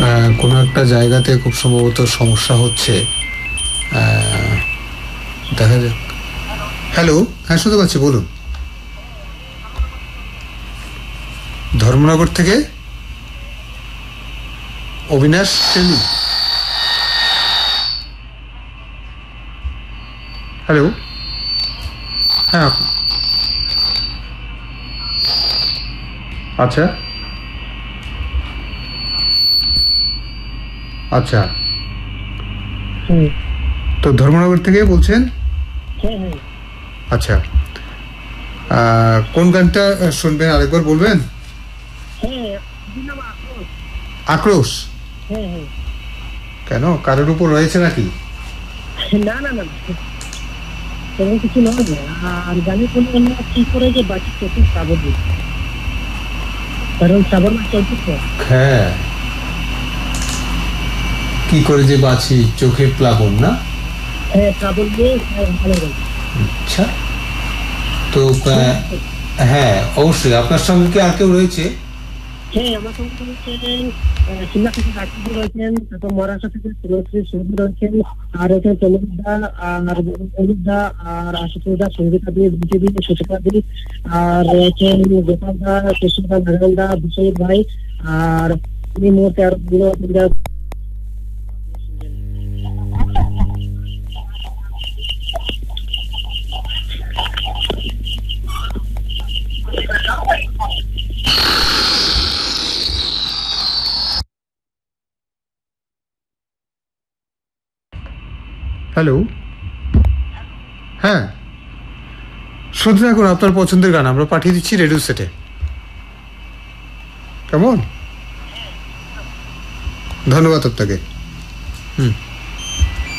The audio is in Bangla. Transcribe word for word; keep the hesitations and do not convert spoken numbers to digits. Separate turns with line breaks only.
কোনো একটা জায়গাতে খুব সম্ভবত সমস্যা হচ্ছে, দেখা যাক। হ্যালো, হ্যাঁ শুনতে পাচ্ছি, বলুন। ধর্মনগর থেকে অবিনাশ টেলি। হ্যালো, হ্যাঁ আচ্ছা আচ্ছা, তো ধর্মনগর থেকে বলছেন? আচ্ছা, কোন গানটা শুনবেন আরেকবার বলবেন? আক্রোশ। কেন, কারোর উপর রয়েছে নাকি?
না না না, তেমন কিছু নয়। আর গানের কোনো কি করে যে বাকি চোখে শ্রাবণ, কারণ শ্রাবণ মাস চলছে।
হ্যাঁ, কি করে যে বাঁচি চোখে প্লাবন, না?
হ্যাঁ, শ্রাবণ নিয়ে ভালো গান।
আচ্ছা, তো হ্যাঁ অবশ্যই। আপনার সঙ্গে কি আর কেউ রয়েছে?
হ্যাঁ, আমার সঙ্গে রয়েছেন সিমলা থেকে রাকিব রয়েছেন, তারপর মহারাষ্ট্র থেকে শ্রী সুরভি রয়েছেন, আর রয়েছেন তমুদা আর অনুদা আর আশুতোষদা, সঙ্গীতা দি, বিজে দি, সুচিকা দি, আর রয়েছেন গোপাল দা, কৃষ্ণদা, নারায়ণ দা, বিশ্বজিৎ ভাই, আর এই মুহূর্তে আর
হ্যালো, হ্যাঁ শুনতে থাকুন আপনার পছন্দের গান, আমরা পাঠিয়ে দিচ্ছি রেডিও সেটে। কেমন? ধন্যবাদ আপনাকে। হুম।